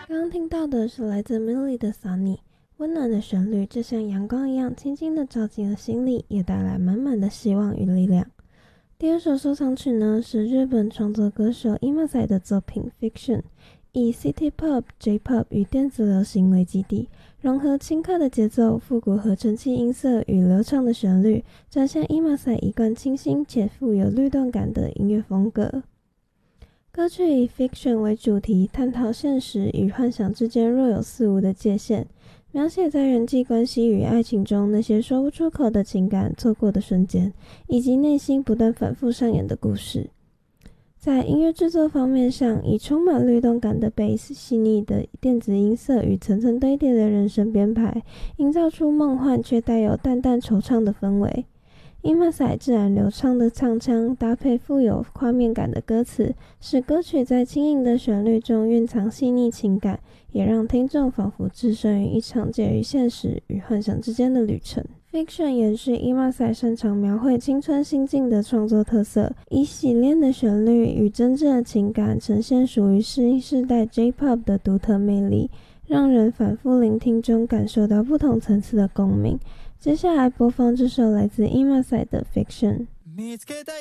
刚刚听到的是来自 Millie 的 Sunny， 温暖的旋律就像阳光一样轻轻地照进了心里，也带来满满的希望与力量。第二首收藏曲呢，是日本创作歌手 Imasai 的作品 Fiction， 以 City Pop、J-Pop 与电子流行为基地，融合轻快的节奏、复古合成器音色与流畅的旋律，展现 Imasai 一贯清新且富有律动感的音乐风格。歌曲以 Fiction 为主题，探讨现实与幻想之间若有似无的界限，描写在人际关系与爱情中那些说不出口的情感、错过的瞬间，以及内心不断反复上演的故事。在音乐制作方面上，以充满律动感的 bass、细腻的电子音色与层层堆叠的人声编排，营造出梦幻却带有淡淡惆怅的氛围。Imasai 自然流畅的唱腔搭配富有画面感的歌词，使歌曲在轻盈的旋律中蕴藏细腻情感，也让听众仿佛置身于一场介于现实与幻想之间的旅程。Fiction 延续 Imasai 擅长描绘青春心境的创作特色，以洗练的旋律与真挚的情感呈现属于新世代 J-Pop 的独特魅力，让人反复聆听中感受到不同层次的共鸣。接下来播放这首来自 Imasai 的 Fiction。